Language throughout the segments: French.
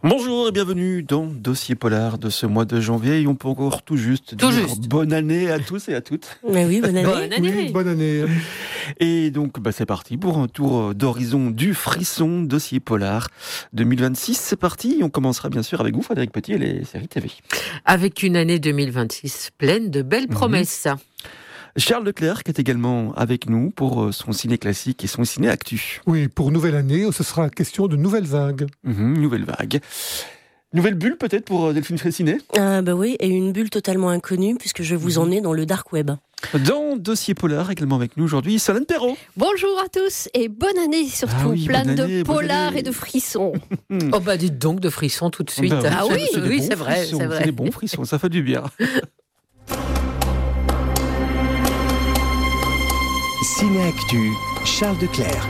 Bonjour et bienvenue dans Dossier Polar de ce mois de janvier. Et on peut encore tout juste dire bonne année à tous et à toutes. Mais oui, bonne année. Bonne année. Oui, bonne année. Et donc c'est parti pour un tour d'horizon du frisson Dossier Polar 2026. C'est parti. On commencera bien sûr avec vous, Frédéric Petit, et les séries TV. Avec une année 2026 pleine de belles promesses. Charles Leclerc est également avec nous pour son ciné classique et son ciné actu. Oui, pour nouvelle année, ce sera question de nouvelles vagues. Nouvelle vague. Nouvelle bulle peut-être pour Delphine Fraissinet. Oui, et une bulle totalement inconnue puisque je vous en ai dans le dark web. Dans Dossier Polar, également avec nous aujourd'hui, Solène Perrault. Bonjour à tous et bonne année surtout, pleine de polar et de frissons. Oh bah dites donc de frissons tout de suite. C'est vrai. C'est des bons frissons, ça fait du bien. Ciné Actu, Charles Leclerc.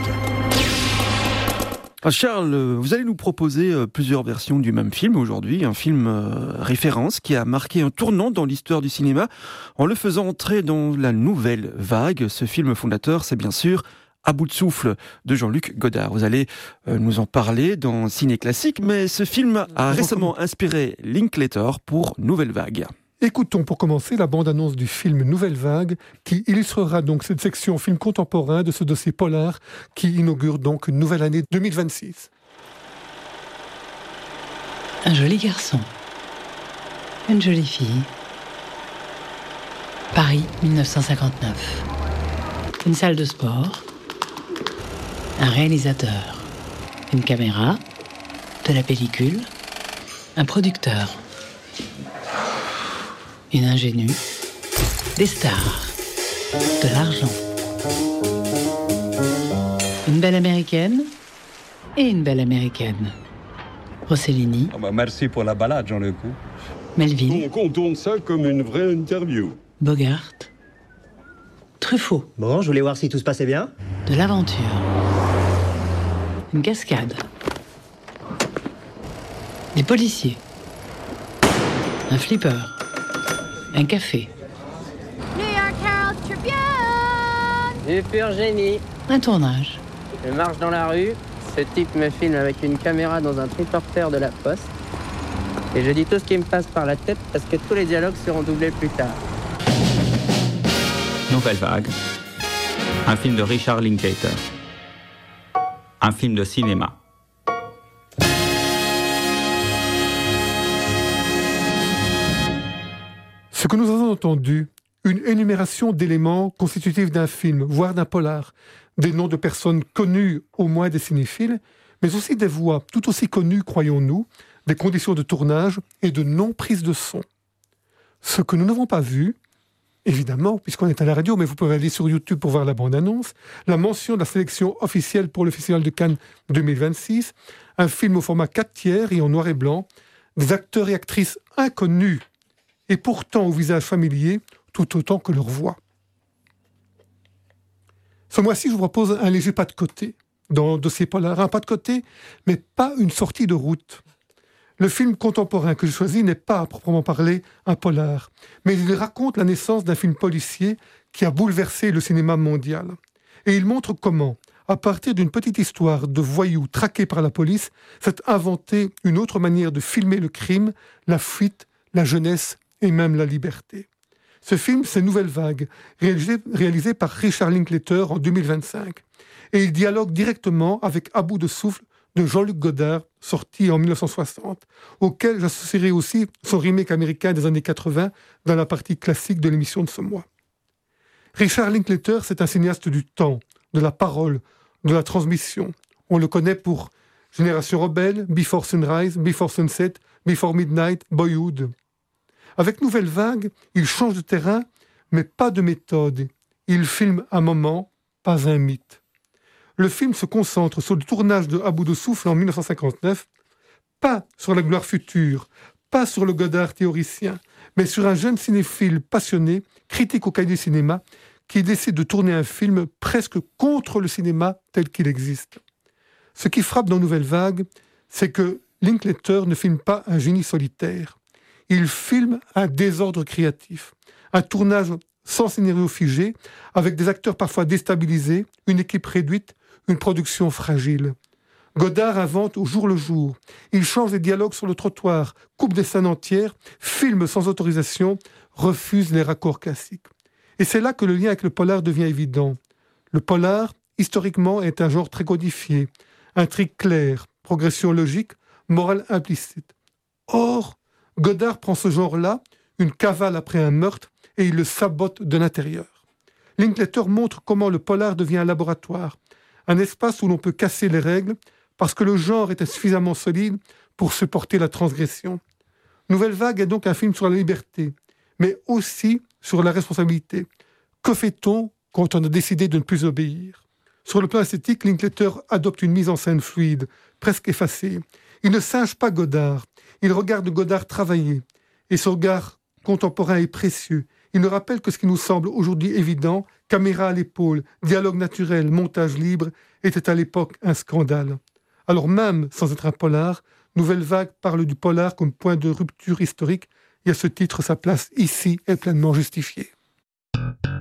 Charles, vous allez nous proposer plusieurs versions du même film aujourd'hui, un film référence qui a marqué un tournant dans l'histoire du cinéma en le faisant entrer dans la nouvelle vague. Ce film fondateur, c'est bien sûr À bout de souffle de Jean-Luc Godard. Vous allez nous en parler dans Ciné Classique, mais ce film a récemment inspiré Linklater pour Nouvelle Vague. Écoutons pour commencer la bande-annonce du film Nouvelle Vague qui illustrera donc cette section film contemporain de ce dossier polar qui inaugure donc une nouvelle année 2026. Un joli garçon, une jolie fille. Paris 1959. Une salle de sport, un réalisateur, une caméra, de la pellicule, un producteur. Une ingénue, des stars, de l'argent. Une belle américaine et une belle américaine. Rossellini. Merci pour la balade, Jean-Luc. Melville. On tourne ça comme une vraie interview. Bogart. Truffaut. Bon, je voulais voir si tout se passait bien. De l'aventure. Une cascade. Des policiers. Un flipper. Un café. New York Herald Tribune. Du pur génie. Un tournage. Je marche dans la rue, ce type me filme avec une caméra dans un triporteur de la Poste. Et je dis tout ce qui me passe par la tête parce que tous les dialogues seront doublés plus tard. Nouvelle Vague. Un film de Richard Linklater. Un film de cinéma. Ce que nous avons entendu, une énumération d'éléments constitutifs d'un film, voire d'un polar, des noms de personnes connues au moins des cinéphiles, mais aussi des voix tout aussi connues, croyons-nous, des conditions de tournage et de non-prise de son. Ce que nous n'avons pas vu, évidemment, puisqu'on est à la radio, mais vous pouvez aller sur YouTube pour voir la bande-annonce, la mention de la sélection officielle pour le Festival de Cannes 2026, un film au format 4/3 et en noir et blanc, des acteurs et actrices inconnus, et pourtant au visage familier, tout autant que leur voix. Ce mois-ci, je vous propose un léger pas de côté dans Dossier Polar. Un pas de côté, mais pas une sortie de route. Le film contemporain que je choisis n'est pas, à proprement parler, un polar, mais il raconte la naissance d'un film policier qui a bouleversé le cinéma mondial. Et il montre comment, à partir d'une petite histoire de voyous traqués par la police, s'est inventée une autre manière de filmer le crime, la fuite, la jeunesse et même la liberté. Ce film, c'est Nouvelle Vague, réalisé par Richard Linklater en 2025. Et il dialogue directement avec À bout de souffle de Jean-Luc Godard, sorti en 1960, auquel j'associerai aussi son remake américain des années 80 dans la partie classique de l'émission de ce mois. Richard Linklater, c'est un cinéaste du temps, de la parole, de la transmission. On le connaît pour Génération Rebelle, Before Sunrise, Before Sunset, Before Midnight, Boyhood. Avec Nouvelle Vague, il change de terrain, mais pas de méthode. Il filme un moment, pas un mythe. Le film se concentre sur le tournage de À bout de souffle en 1959, pas sur la gloire future, pas sur le Godard théoricien, mais sur un jeune cinéphile passionné, critique au cahier du cinéma, qui décide de tourner un film presque contre le cinéma tel qu'il existe. Ce qui frappe dans Nouvelle Vague, c'est que Linklater ne filme pas un génie solitaire. Il filme un désordre créatif, un tournage sans scénario figé, avec des acteurs parfois déstabilisés, une équipe réduite, une production fragile. Godard invente au jour le jour. Il change les dialogues sur le trottoir, coupe des scènes entières, filme sans autorisation, refuse les raccords classiques. Et c'est là que le lien avec le polar devient évident. Le polar, historiquement, est un genre très codifié. Intrigue claire, progression logique, morale implicite. Or, Godard prend ce genre-là, une cavale après un meurtre, et il le sabote de l'intérieur. Linklater montre comment le polar devient un laboratoire, un espace où l'on peut casser les règles, parce que le genre était suffisamment solide pour supporter la transgression. Nouvelle Vague est donc un film sur la liberté, mais aussi sur la responsabilité. Que fait-on quand on a décidé de ne plus obéir ? Sur le plan esthétique, Linklater adopte une mise en scène fluide, presque effacée. Il ne singe pas Godard, il regarde Godard travailler, et ce regard contemporain est précieux. Il nous rappelle que ce qui nous semble aujourd'hui évident, caméra à l'épaule, dialogue naturel, montage libre, était à l'époque un scandale. Alors même sans être un polar, Nouvelle Vague parle du polar comme point de rupture historique, et à ce titre sa place ici est pleinement justifiée.